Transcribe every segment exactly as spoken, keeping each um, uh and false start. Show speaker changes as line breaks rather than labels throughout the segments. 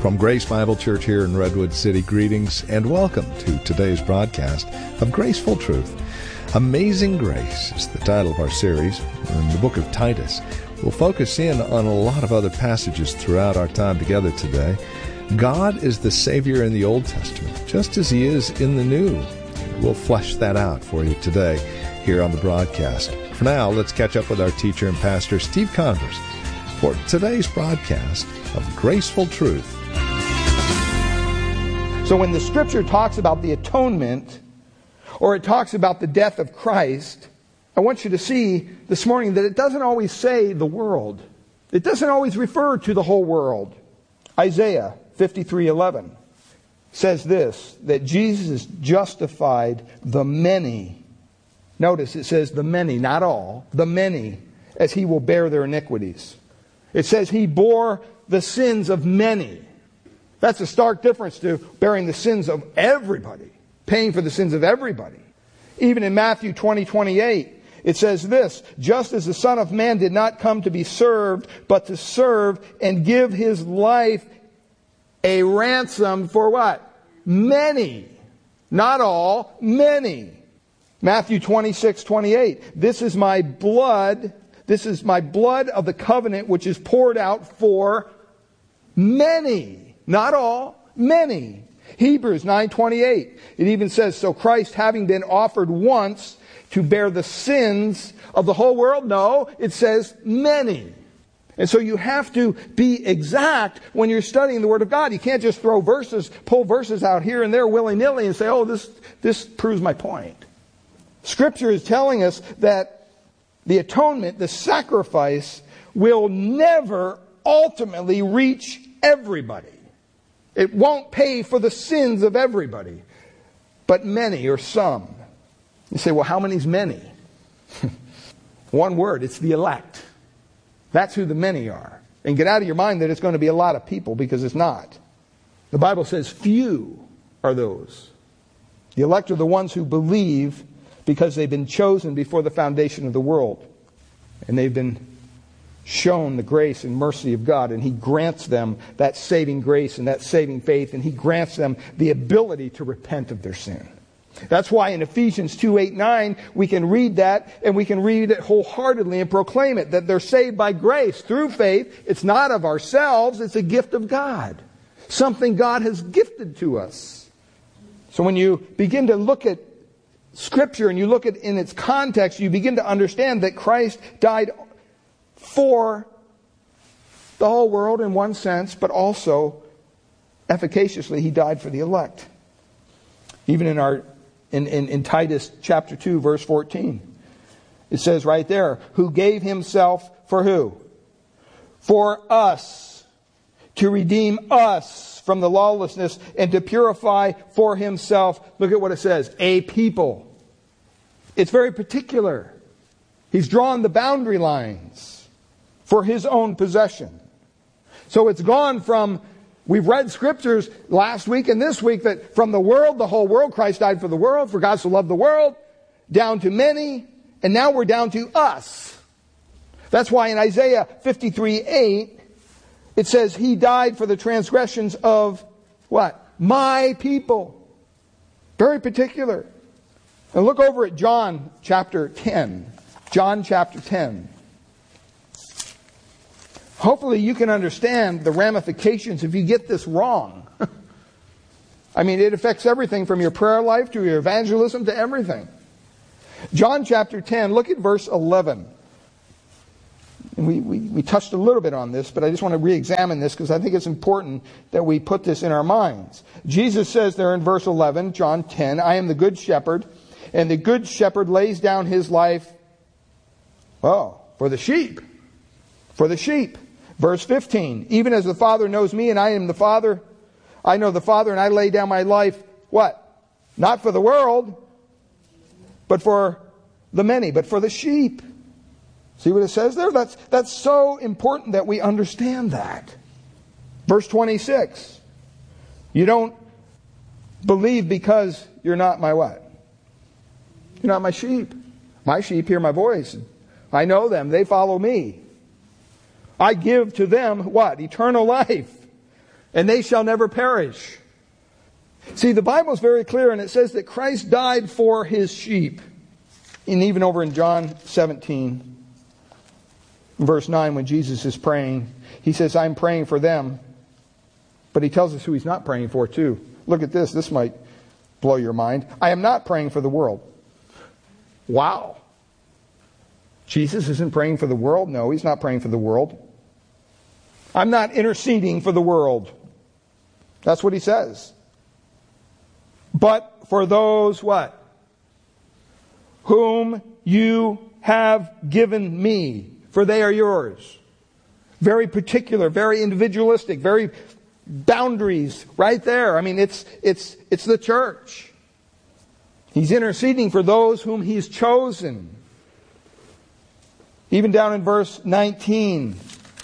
From Grace Bible Church here in Redwood City, greetings and welcome to today's broadcast of Graceful Truth. Amazing Grace is the title of our series in the book of Titus. We'll focus in on a lot of other passages throughout our time together today. God is the Savior in the Old Testament, just as He is in the New. We'll flesh that out for you today here on the broadcast. For now, let's catch up with our teacher and pastor, Steve Converse, for today's broadcast of Graceful Truth.
So when the Scripture talks about the atonement, or it talks about the death of Christ, I want you to see this morning that it doesn't always say the world. It doesn't always refer to the whole world. Isaiah fifty-three eleven says this, that Jesus justified the many. Notice it says the many, not all, the many, as He will bear their iniquities. It says He bore the sins of many. That's a stark difference to bearing the sins of everybody, paying for the sins of everybody. Even in Matthew twenty twenty-eight, it says this, just as the Son of Man did not come to be served, but to serve and give His life a ransom for what? Many. Not all, many. Matthew twenty-six twenty-eight, this is my blood, this is my blood of the covenant which is poured out for many. Not all, many. Hebrews nine twenty-eight. It even says, so Christ having been offered once to bear the sins of the whole world? No, it says many. And so you have to be exact when you're studying the Word of God. You can't just throw verses, pull verses out here and there willy-nilly and say, oh, this, this proves my point. Scripture is telling us that the atonement, the sacrifice, will never ultimately reach everybody. It won't pay for the sins of everybody, but many or some. You say, well, how many's many? One word, it's the elect. That's who the many are. And get out of your mind that it's going to be a lot of people, because it's not. The Bible says few are those. The elect are the ones who believe because they've been chosen before the foundation of the world. And they've been shown the grace and mercy of God, and He grants them that saving grace and that saving faith, and He grants them the ability to repent of their sin. That's why in Ephesians two, eight, nine, we can read that, and we can read it wholeheartedly and proclaim it, that they're saved by grace through faith. It's not of ourselves, it's a gift of God. Something God has gifted to us. So when you begin to look at Scripture and you look at it in its context, you begin to understand that Christ died for the whole world in one sense, but also efficaciously He died for the elect. Even in our in, in, in Titus chapter two, verse fourteen, it says right there, who gave Himself for who? For us, to redeem us from the lawlessness and to purify for Himself, look at what it says, a people. It's very particular. He's drawn the boundary lines for His own possession. So it's gone from, we've read scriptures last week and this week that from the world, the whole world, Christ died for the world, for God so loved the world, down to many, and now we're down to us. That's why in Isaiah fifty-three eight, it says He died for the transgressions of what? My people. Very particular. And look over at John chapter ten. John chapter ten. Hopefully you can understand the ramifications if you get this wrong. I mean, it affects everything from your prayer life to your evangelism to everything. John chapter ten, look at verse eleven. And we, we, we touched a little bit on this, but I just want to re-examine this because I think it's important that we put this in our minds. Jesus says there in verse eleven, John ten, I am the good shepherd, and the good shepherd lays down his life, oh, for the sheep. For the sheep. Verse fifteen, even as the Father knows me and I am the Father, I know the Father and I lay down my life, what? Not for the world, but for the many, but for the sheep. See what it says there? That's, that's so important that we understand that. Verse twenty-six, you don't believe because you're not my what? You're not my sheep. My sheep hear my voice. I know them. They follow me. I give to them what? Eternal life. and they shall never perish. See, the Bible is very clear, and it says that Christ died for His sheep. And even over in John seventeen, verse nine, when Jesus is praying, He says, I'm praying for them. But He tells us who He's not praying for too. Look at this. This might blow your mind. I am not praying for the world. Wow. Jesus isn't praying for the world? No, He's not praying for the world. I'm not interceding for the world. That's what He says. But for those, what? Whom you have given me, for they are yours. Very particular, very individualistic, very boundaries right there. I mean, it's it's it's the church. He's interceding for those whom He's chosen. Even down in verse nineteen,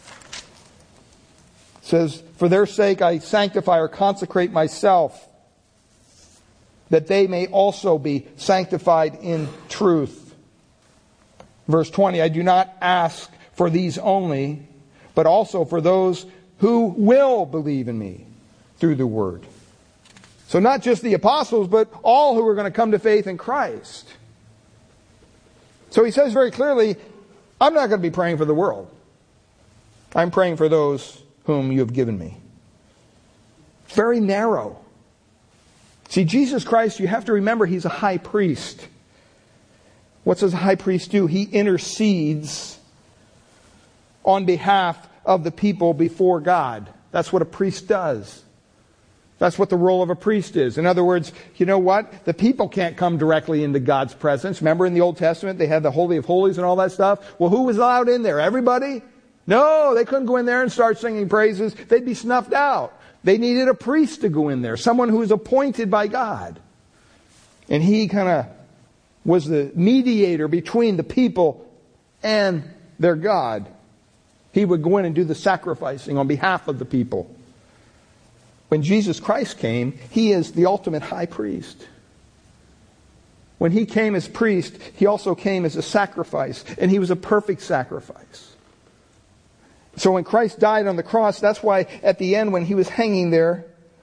it says, for their sake I sanctify or consecrate myself, that they may also be sanctified in truth. Verse twenty, I do not ask for these only, but also for those who will believe in me through the word. So not just the apostles, but all who are going to come to faith in Christ. So He says very clearly, I'm not going to be praying for the world. I'm praying for those whom you have given me. Very narrow. See, Jesus Christ, you have to remember, He's a high priest. What does a high priest do? He intercedes on behalf of the people before God. That's what a priest does. That's what the role of a priest is. In other words, you know what? The people can't come directly into God's presence. Remember in the Old Testament, they had the Holy of Holies and all that stuff? Well, who was allowed in there? Everybody? No, they couldn't go in there and start singing praises. They'd be snuffed out. They needed a priest to go in there, someone who was appointed by God. And he kind of was the mediator between the people and their God. He would go in and do the sacrificing on behalf of the people. When Jesus Christ came, He is the ultimate high priest. When He came as priest, He also came as a sacrifice, and He was a perfect sacrifice. So when Christ died on the cross, that's why at the end when He was hanging there,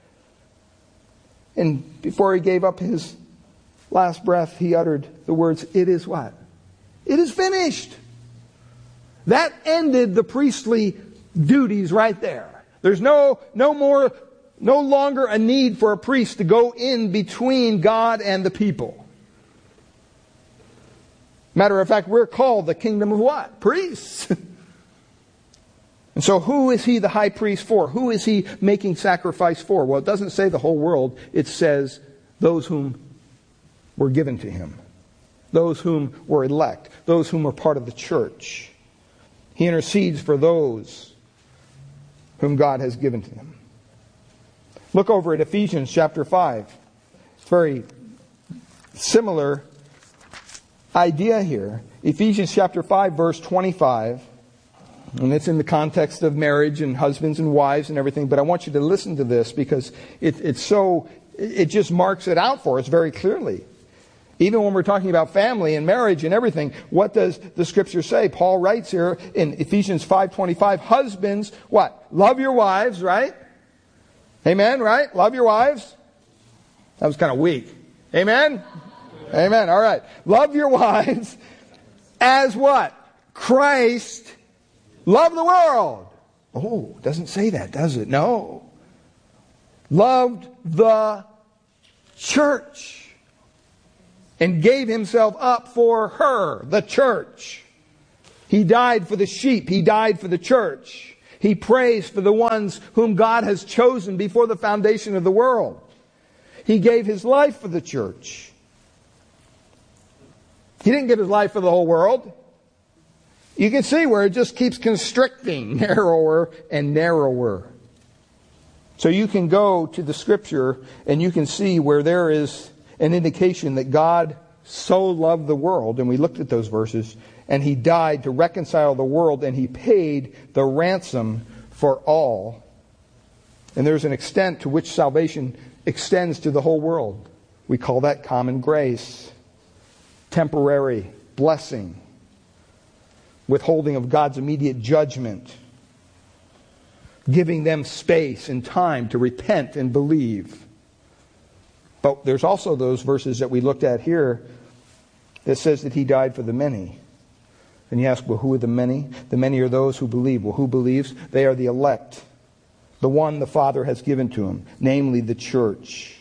and before He gave up His last breath, He uttered the words, it is what? It is finished. That ended the priestly duties right there. There's no, no more, no longer a need for a priest to go in between God and the people. Matter of fact, we're called the kingdom of what? Priests. And so who is He the high priest for? Who is He making sacrifice for? Well, it doesn't say the whole world. It says those whom were given to Him. Those whom were elect. Those whom were part of the church. He intercedes for those whom God has given to Him. Look over at Ephesians chapter five. It's a very similar idea here. Ephesians chapter five, verse twenty-five. And it's in the context of marriage and husbands and wives and everything. But I want you to listen to this because it, it's so, it just marks it out for us very clearly. Even when we're talking about family and marriage and everything, what does the Scripture say? Paul writes here in Ephesians five twenty-five, husbands, what? Love your wives, right? Amen, right? Love your wives. That was kind of weak. Amen? Amen. All right. Love your wives as what? Christ loved the world. Oh, it doesn't say that, does it? No. Loved the church and gave Himself up for her, the church. He died for the sheep. He died for the church. He prays for the ones whom God has chosen before the foundation of the world. He gave His life for the church. He didn't give His life for the whole world. You can see where it just keeps constricting narrower and narrower. So you can go to the Scripture and you can see where there is an indication that God so loved the world, and we looked at those verses, and He died to reconcile the world, and He paid the ransom for all. And there's an extent to which salvation extends to the whole world. We call that common grace, temporary blessing, withholding of God's immediate judgment. giving them space and time to repent and believe. But there's also those verses that we looked at here that says that He died for the many. And you ask, well, who are the many? The many are those who believe. Well, who believes? They are the elect. The one the Father has given to Him, namely the church.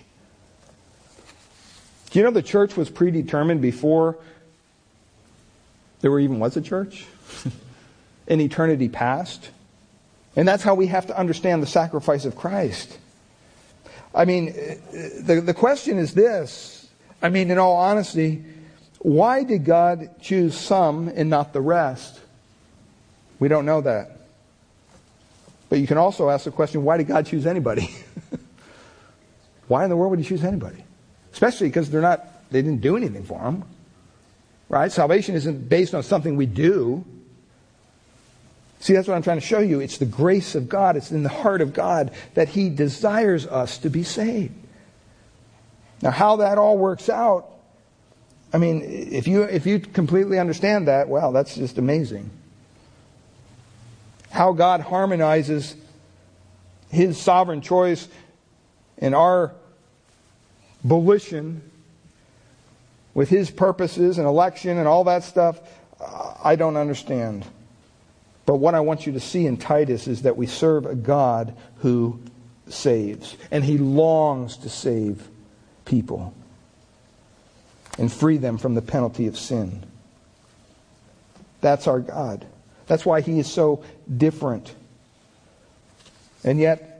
Do you know the church was predetermined before there were even was a church? In eternity past? And that's how we have to understand the sacrifice of Christ. I mean, the, the question is this. I mean, in all honesty, why did God choose some and not the rest? We don't know that. But you can also ask the question, why did God choose anybody? Why in the world would He choose anybody? Especially because they're not, they didn't do anything for them. Right? Salvation isn't based on something we do. See, that's what I'm trying to show you. It's the grace of God. It's in the heart of God that He desires us to be saved. Now, how that all works out, I mean, if you if you completely understand that, wow, that's just amazing. How God harmonizes His sovereign choice and our volition with His purposes and election and all that stuff, I don't understand. But what I want you to see in Titus is that we serve a God who saves. And He longs to save people and free them from the penalty of sin. That's our God. That's why He is so different. And yet,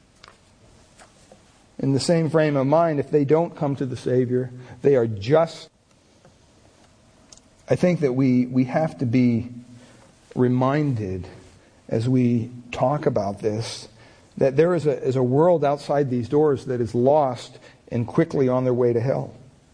in the same frame of mind, if they don't come to the Savior, they are just... I think that we, we have to be reminded as we talk about this that there is a, is a world outside these doors that is lost and quickly on their way to hell.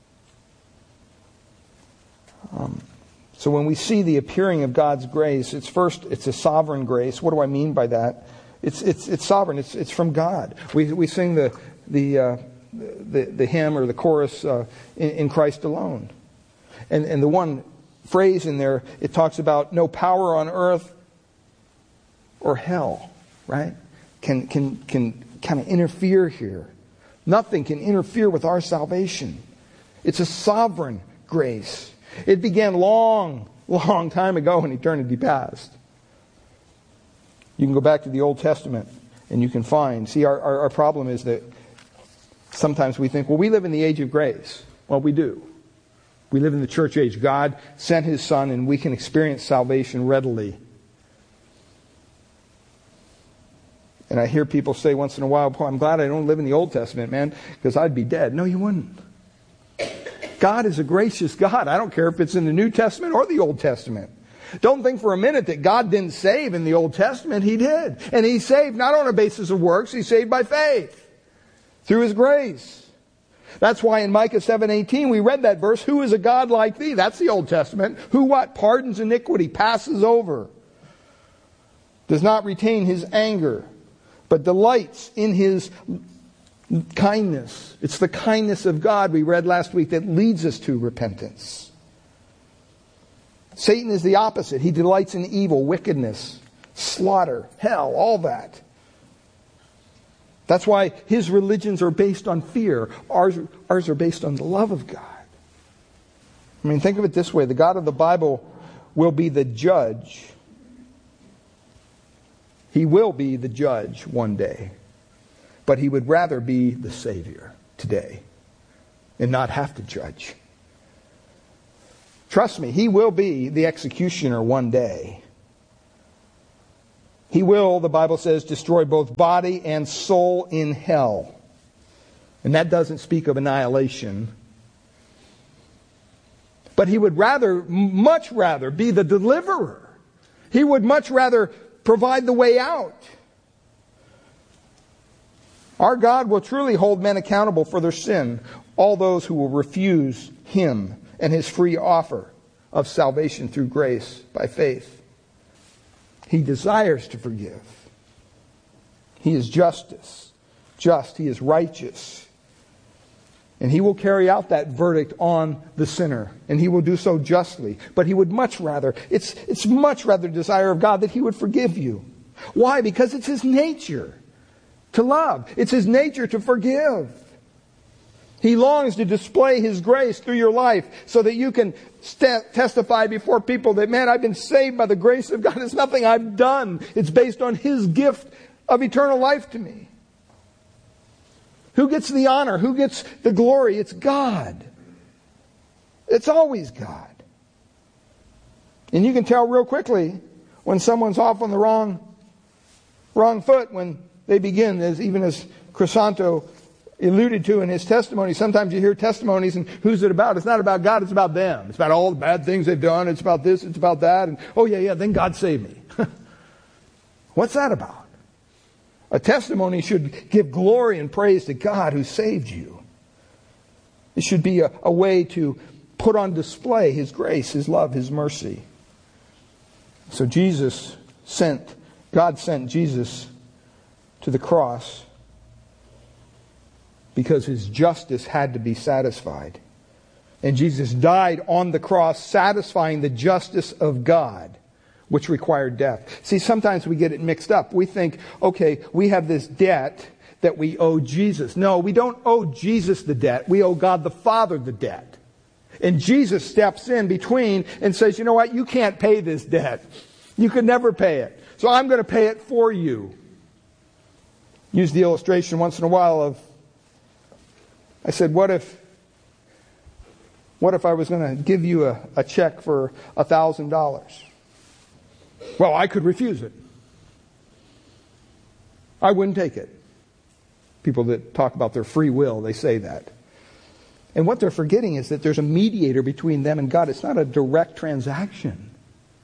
Um, so when we see the appearing of God's grace, it's first, it's a sovereign grace. What do I mean by that? It's it's it's sovereign. It's it's from God. We we sing the the uh, the, the hymn or the chorus uh, in, in Christ alone, and and the one phrase in there, it talks about no power on earth or hell, right? Can can can kind of interfere here. Nothing can interfere with our salvation. It's a sovereign grace. It began long, long time ago in eternity past. You can go back to the Old Testament and you can find. See, our, our, our problem is that sometimes we think, well, we live in the age of grace. Well, we do. We live in the church age. God sent His Son and we can experience salvation readily. And I hear people say once in a while, "Boy, I'm glad I don't live in the Old Testament, man, because I'd be dead." No, you wouldn't. God is a gracious God. I don't care if it's in the New Testament or the Old Testament. Don't think for a minute that God didn't save in the Old Testament. He did. And He saved not on a basis of works. He saved by faith. Through His grace. That's why in Micah seven eighteen we read that verse, "Who is a God like thee?" That's the Old Testament. Who what? Pardons iniquity, passes over. Does not retain His anger, but delights in His kindness. It's the kindness of God we read last week that leads us to repentance. Satan is the opposite. He delights in evil, wickedness, slaughter, hell, all that. That's why his religions are based on fear. Ours, ours are based on the love of God. I mean, think of it this way. The God of the Bible will be the judge. He will be the judge one day. But He would rather be the Savior today and not have to judge. Trust me, He will be the executioner one day. He will, the Bible says, destroy both body and soul in hell. And that doesn't speak of annihilation. But He would rather, much rather, be the deliverer. He would much rather provide the way out. Our God will truly hold men accountable for their sin, all those who will refuse Him and His free offer of salvation through grace by faith. He desires to forgive. He is justice, just. He is righteous. And He will carry out that verdict on the sinner. And He will do so justly. But He would much rather, it's, it's much rather desire of God that He would forgive you. Why? Because it's His nature to love. It's His nature to forgive. He longs to display His grace through your life so that you can st- testify before people that, man, I've been saved by the grace of God. It's nothing I've done. It's based on His gift of eternal life to me. Who gets the honor? Who gets the glory? It's God. It's always God. And you can tell real quickly when someone's off on the wrong, wrong foot when they begin, as even as Crisanto alluded to in his testimony. Sometimes you hear testimonies and who's it about? It's not about God, it's about them. It's about all the bad things they've done. It's about this, it's about that. And oh yeah, yeah, then God saved me. What's that about? A testimony should give glory and praise to God who saved you. It should be a, a way to put on display His grace, His love, His mercy. So Jesus sent, God sent Jesus to the cross because His justice had to be satisfied. And Jesus died on the cross satisfying the justice of God, which required death. See, sometimes we get it mixed up. We think, okay, we have this debt that we owe Jesus. No, we don't owe Jesus the debt. We owe God the Father the debt. And Jesus steps in between and says, you know what, you can't pay this debt. You could never pay it. So I'm going to pay it for you. Use the illustration once in a while of, I said, what if, what if I was going to give you a, a check for a thousand dollars? Well, I could refuse it. I wouldn't take it. People that talk about their free will, they say that. And what they're forgetting is that there's a mediator between them and God. It's not a direct transaction.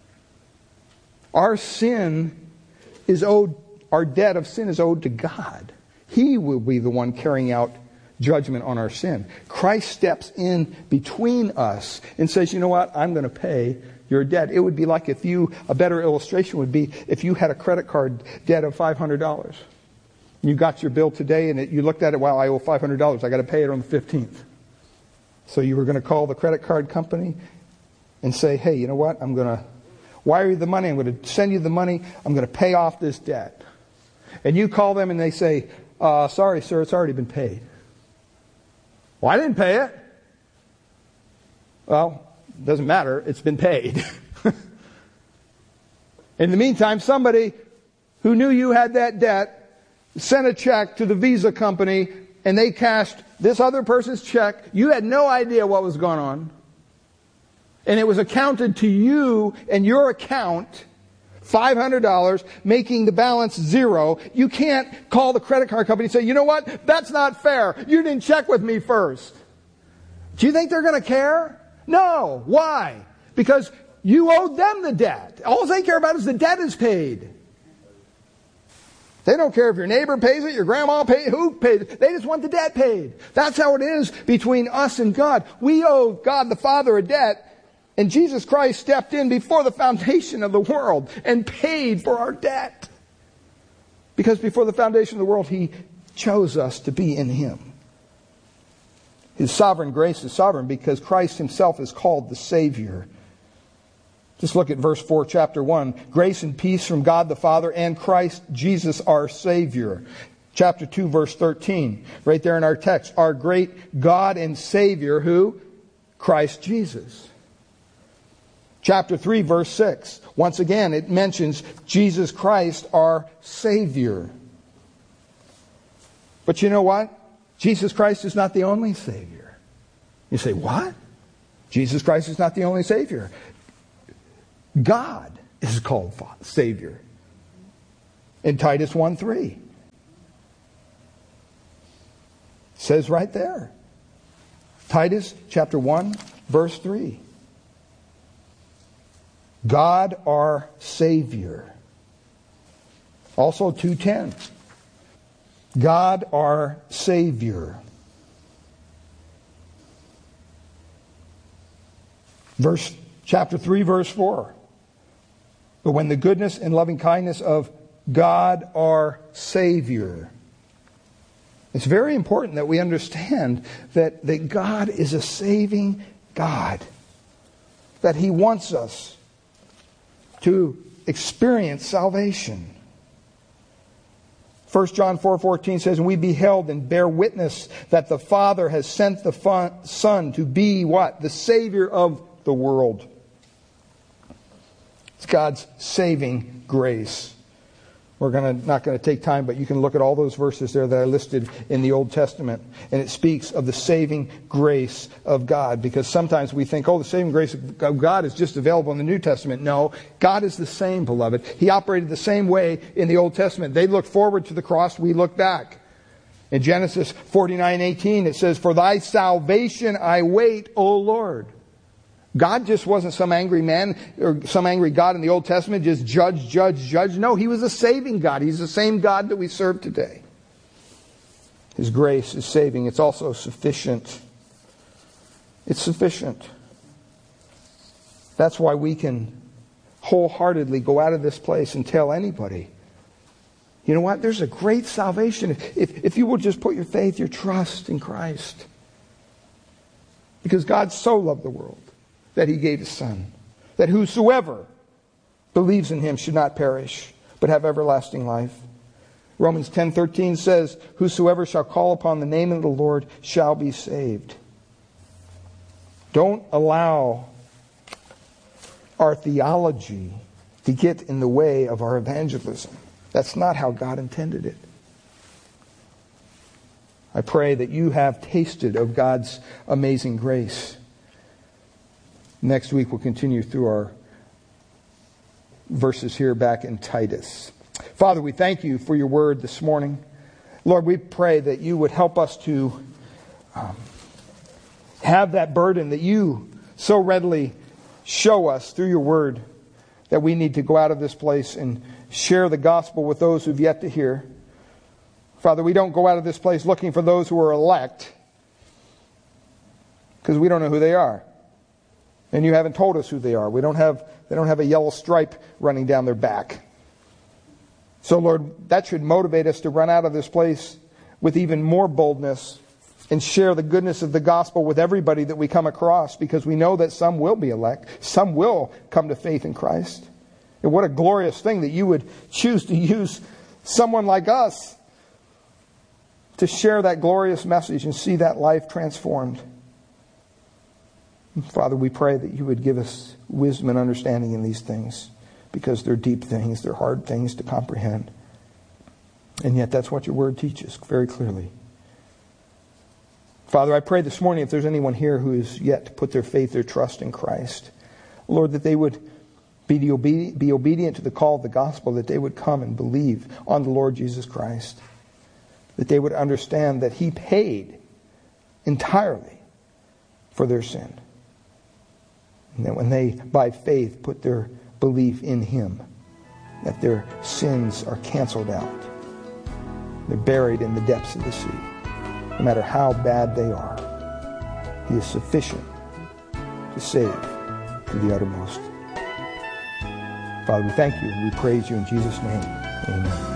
Our sin is owed, our debt of sin is owed to God. He will be the one carrying out judgment on our sin. Christ steps in between us and says, you know what, I'm going to pay your debt. It would be like if you, a better illustration would be if you had a credit card debt of five hundred dollars. You got your bill today and it, you looked at it, wow, I owe five hundred dollars. I got to pay it on the fifteenth. So you were going to call the credit card company and say, hey, you know what, I'm going to wire you the money. I'm going to send you the money. I'm going to pay off this debt. And you call them and they say, uh, sorry, sir, it's already been paid. Well, I didn't pay it. Well, it doesn't matter. It's been paid. In the meantime, somebody who knew you had that debt sent a check to the Visa company and they cashed this other person's check. You had no idea what was going on. And it was accounted to you and your account, five hundred dollars, making the balance zero. You can't call the credit card company and say, you know what, that's not fair. You didn't check with me first. Do you think they're going to care? No. Why? Because you owed them the debt. All they care about is the debt is paid. They don't care if your neighbor pays it, your grandma pays it, who pays it. They just want the debt paid. That's how it is between us and God. We owe God the Father a debt. And Jesus Christ stepped in before the foundation of the world and paid for our debt. Because before the foundation of the world, He chose us to be in Him. His sovereign grace is sovereign because Christ Himself is called the Savior. Just look at verse four, chapter one. Grace and peace from God the Father and Christ Jesus our Savior. Chapter two, verse thirteen. Right there in our text. Our great God and Savior, who? Christ Jesus. Chapter three, verse six. Once again, it mentions Jesus Christ, our Savior. But you know what? Jesus Christ is not the only Savior. You say, what? Jesus Christ is not the only Savior. God is called Savior. In Titus one three. It says right there. Titus chapter one, verse three. God our Savior. Also two ten. God our Savior. Verse chapter three, verse four. But when the goodness and loving kindness of God our Savior. It's very important that we understand that, that God is a saving God. That He wants us to experience salvation. First John four fourteen says, "And we beheld and bear witness that the Father has sent the fun, Son to be" what? The Savior of the world. It's God's saving grace. We're gonna, not going to take time, but you can look at all those verses there that I listed in the Old Testament. And it speaks of the saving grace of God. Because sometimes we think, oh, the saving grace of God is just available in the New Testament. No, God is the same, beloved. He operated the same way in the Old Testament. They looked forward to the cross, we look back. In Genesis forty-nine eighteen it says, "For thy salvation I wait, O Lord." God just wasn't some angry man or some angry God in the Old Testament, just judge, judge, judge. No, He was a saving God. He's the same God that we serve today. His grace is saving. It's also sufficient. It's sufficient. That's why we can wholeheartedly go out of this place and tell anybody, you know what? There's a great salvation if, if, if you will just put your faith, your trust in Christ. Because God so loved the world that He gave His Son, that whosoever believes in Him should not perish, but have everlasting life. Romans ten thirteen says, "Whosoever shall call upon the name of the Lord shall be saved." Don't allow our theology to get in the way of our evangelism. That's not how God intended it. I pray that you have tasted of God's amazing grace. Next week we'll continue through our verses here back in Titus. Father, we thank You for Your word this morning. Lord, we pray that You would help us to um, have that burden that You so readily show us through Your word, that we need to go out of this place and share the gospel with those who've yet to hear. Father, we don't go out of this place looking for those who are elect, because we don't know who they are. And You haven't told us who they are. We don't have, they don't have a yellow stripe running down their back. So Lord, that should motivate us to run out of this place with even more boldness and share the goodness of the gospel with everybody that we come across, because we know that some will be elect. Some will come to faith in Christ. And what a glorious thing that You would choose to use someone like us to share that glorious message and see that life transformed. Father, we pray that You would give us wisdom and understanding in these things, because they're deep things, they're hard things to comprehend. And yet that's what Your word teaches very clearly. Father, I pray this morning, if there's anyone here who is yet to put their faith, their trust in Christ, Lord, that they would be, the obe- be obedient to the call of the gospel, that they would come and believe on the Lord Jesus Christ, that they would understand that He paid entirely for their sin. And that when they, by faith, put their belief in Him, that their sins are canceled out. They're buried in the depths of the sea. No matter how bad they are, He is sufficient to save to the uttermost. Father, we thank You and we praise You in Jesus' name. Amen.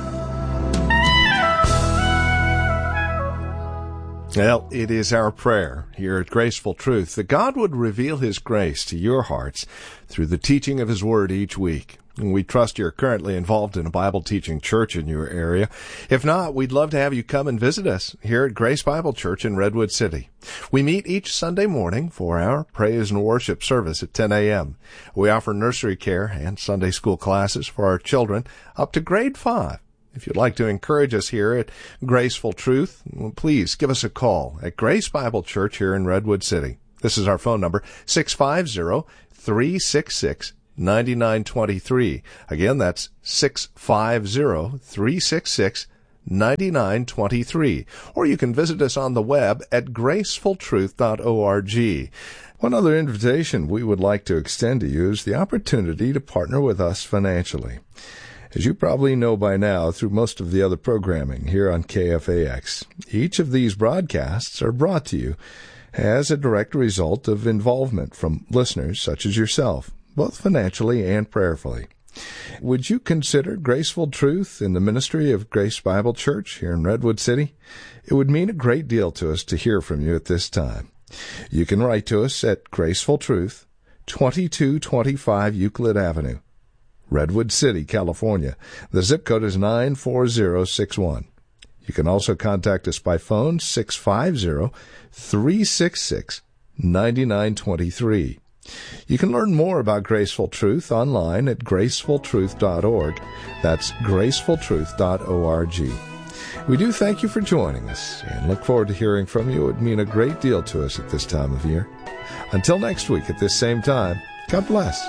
Well, it is our prayer here at Graceful Truth that God would reveal His grace to your hearts through the teaching of His Word each week. And we trust you're currently involved in a Bible teaching church in your area. If not, we'd love to have you come and visit us here at Grace Bible Church in Redwood City. We meet each Sunday morning for our praise and worship service at ten a.m. We offer nursery care and Sunday school classes for our children up to grade five. If you'd like to encourage us here at Graceful Truth, please give us a call at Grace Bible Church here in Redwood City. This is our phone number, six five zero, three six six, nine nine two three. Again, that's six five zero, three six six, nine nine two three. Or you can visit us on the web at graceful truth dot org. One other invitation we would like to extend to you is the opportunity to partner with us financially. As you probably know by now through most of the other programming here on K F A X, each of these broadcasts are brought to you as a direct result of involvement from listeners such as yourself, both financially and prayerfully. Would you consider Graceful Truth in the ministry of Grace Bible Church here in Redwood City? It would mean a great deal to us to hear from you at this time. You can write to us at Graceful Truth, twenty-two twenty-five Euclid Avenue, Redwood City, California. The zip code is nine four zero six one. You can also contact us by phone, six five zero, three six six, nine nine two three. You can learn more about Graceful Truth online at graceful truth dot org. That's graceful truth dot org. We do thank you for joining us and look forward to hearing from you. It would mean a great deal to us at this time of year. Until next week at this same time, God bless.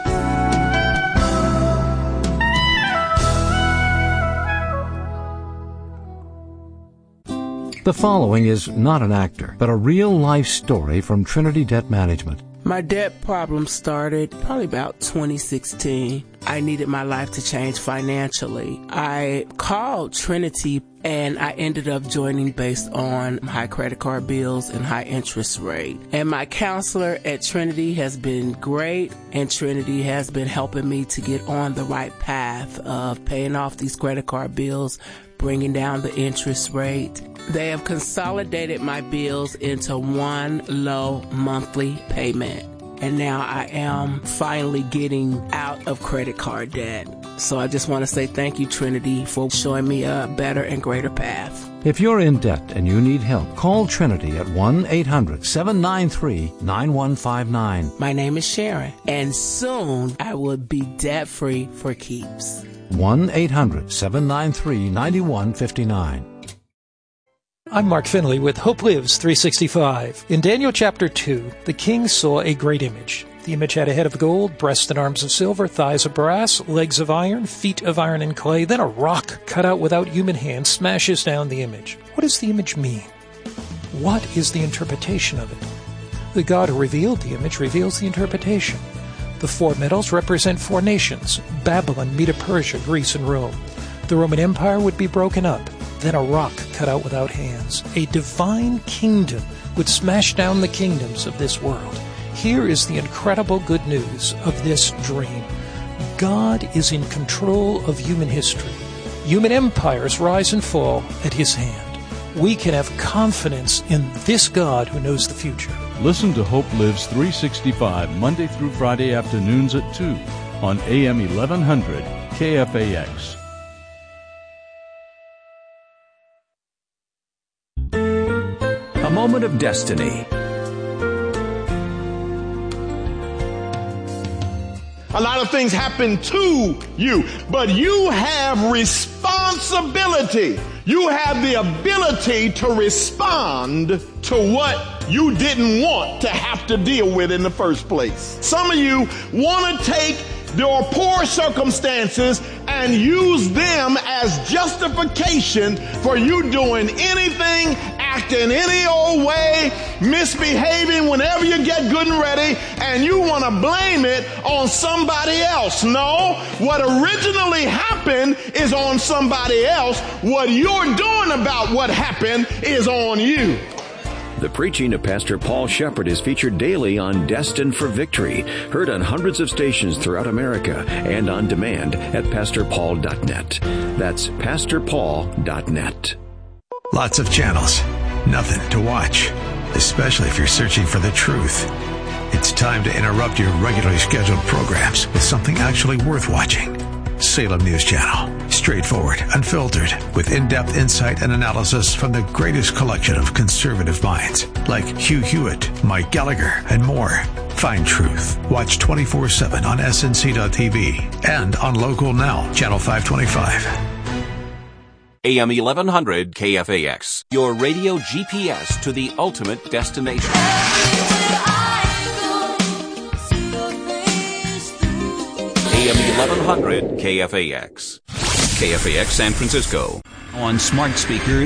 The following is not an actor, but a real-life story from Trinity Debt Management.
My debt problem started probably about twenty sixteen. I needed my life to change financially. I called Trinity and I ended up joining based on high credit card bills and high interest rate. And my counselor at Trinity has been great, and Trinity has been helping me to get on the right path of paying off these credit card bills, bringing down the interest rate. They have consolidated my bills into one low monthly payment. And now I am finally getting out of credit card debt. So I just want to say thank you, Trinity, for showing me a better and greater path.
If you're in debt and you need help, call Trinity at one eight hundred seven nine three nine one five nine.
My name is Sharon, and soon I will be debt-free for keeps.
one eight hundred seven nine three nine one five nine.
I'm Mark Finley with Hope Lives three sixty-five. In Daniel chapter two, the king saw a great image. The image had a head of gold, breast and arms of silver, thighs of brass, legs of iron, feet of iron and clay. Then a rock cut out without human hands smashes down the image. What does the image mean? What is the interpretation of it? The God who revealed the image reveals the interpretation. The four metals represent four nations: Babylon, Medo-Persia, Greece, and Rome. The Roman Empire would be broken up. Then a rock cut out without hands. A divine kingdom would smash down the kingdoms of this world. Here is the incredible good news of this dream. God is in control of human history. Human empires rise and fall at His hand. We can have confidence in this God who knows the future.
Listen to Hope Lives three sixty-five Monday through Friday afternoons at two on A M eleven hundred K F A X.
A moment of destiny.
A lot of things happen to you, but you have responsibility. You have the ability to respond to what you didn't want to have to deal with in the first place. Some of you want to take your poor circumstances and use them as justification for you doing anything, acting any old way, misbehaving whenever you get good and ready, and you want to blame it on somebody else. No, what originally happened is on somebody else. What you're doing about what happened is on you.
The preaching of Pastor Paul Shepherd is featured daily on Destined for Victory, heard on hundreds of stations throughout America and on demand at pastor paul dot net. That's pastor paul dot net.
Lots of channels, nothing to watch, especially if you're searching for the truth. It's time to interrupt your regularly scheduled programs with something actually worth watching. Salem News Channel. Straightforward, unfiltered, with in-depth insight and analysis from the greatest collection of conservative minds like Hugh Hewitt, Mike Gallagher, and more. Find truth. Watch twenty-four seven on S N C dot T V and on Local Now, Channel five twenty-five.
A M eleven hundred K F A X, your radio G P S to the ultimate destination. A M eleven hundred K F A X. K F A X San Francisco.
On smart speakers.